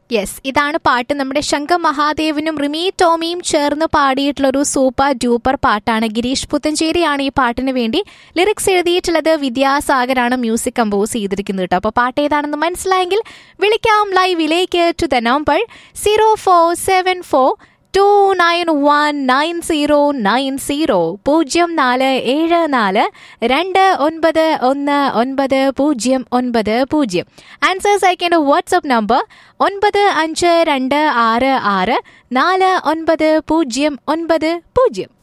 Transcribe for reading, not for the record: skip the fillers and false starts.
Yes, ഇതാണ് പാട്ട്. നമ്മുടെ ശങ്കർ മഹാദേവനും റിമി ടോമിയും ചേർന്ന് പാടിയിട്ടുള്ള ഒരു സൂപ്പർ ഡ്യൂപ്പർ പാട്ടാണ്. ഗിരീഷ് പുത്തഞ്ചേരിയാണ് ഈ പാട്ടിന് വേണ്ടി ലിറിക്സ് എഴുതിയിട്ടുള്ളത്. വിദ്യാസാഗറാണ് മ്യൂസിക് കമ്പോസ് ചെയ്തിരിക്കുന്നത് കേട്ടോ. അപ്പോൾ പാട്ട് ഏതാണെന്ന് മനസ്സിലായെങ്കിൽ വിളിക്കാം ലൈവിലേക്ക് ടു ദ നമ്പർ 04714910. ആൻസേഴ്സ് അയക്കേണ്ട വാട്സ്ആപ്പ് നമ്പർ 9526649090.